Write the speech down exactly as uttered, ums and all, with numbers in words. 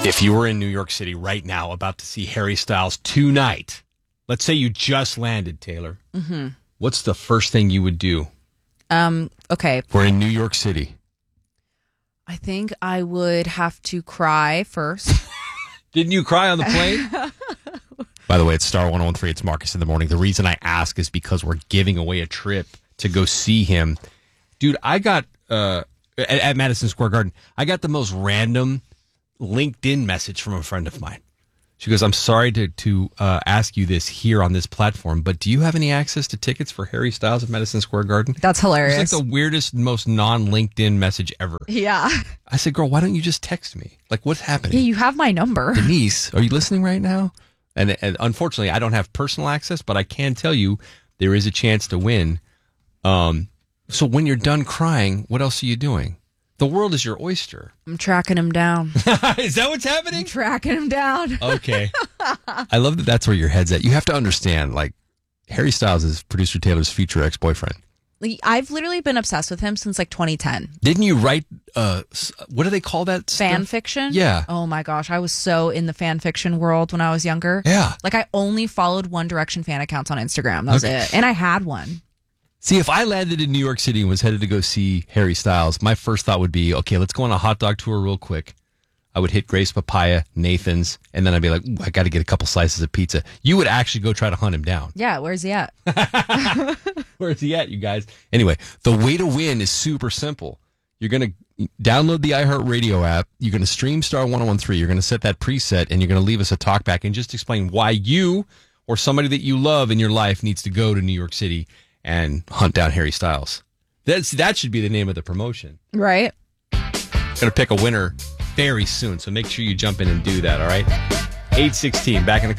If you were in New York City right now about to see Harry Styles tonight, let's say you just landed, Taylor. Mm-hmm. What's the first thing you would do? Um. Okay. We're in New York City. I think I would have to cry first. Didn't you cry on the plane? By the way, it's Star one oh one three. It's Marcus in the Morning. The reason I ask is because we're giving away a trip to go see him. Dude, I got, uh, at, at Madison Square Garden, I got the most random LinkedIn message from a friend of mine. She goes, I'm sorry to, to uh, ask you this here on this platform, but do you have any access to tickets for Harry Styles at Madison Square Garden? That's hilarious. It's like the weirdest, most non-LinkedIn message ever. Yeah. I said, girl, why don't you just text me? Like, what's happening? Yeah, you have my number. Denise, are you listening right now? And, and unfortunately, I don't have personal access, but I can tell you there is a chance to win. Um, so when you're done crying, what else are you doing? The world is your oyster. I'm tracking him down. Is that what's happening? I'm tracking him down. Okay. I love that that's where your head's at. You have to understand, like, Harry Styles is producer Taylor's future ex-boyfriend. I've literally been obsessed with him since like twenty ten. Didn't you write, uh, what do they call that Fan stuff? fiction? Yeah. Oh my gosh. I was so in the fan fiction world when I was younger. Yeah. Like I only followed One Direction fan accounts on Instagram. That was Okay. it. And I had one. See, if I landed in New York City and was headed to go see Harry Styles, my first thought would be, okay, let's go on a hot dog tour real quick. I would hit Grace Papaya, Nathan's, and then I'd be like, ooh, I got to get a couple slices of pizza. You would actually go try to hunt him down. Yeah. Where's he at? Where's he at, you guys? Anyway, the way to win is super simple. You're going to download the iHeartRadio app. You're going to stream Star one oh one three. You're going to set that preset, and you're going to leave us a talkback and just explain why you or somebody that you love in your life needs to go to New York City and hunt down Harry Styles. That's That should be the name of the promotion. Right. Going to pick a winner very soon, so make sure you jump in and do that, all right? eight sixteen, back in a couple.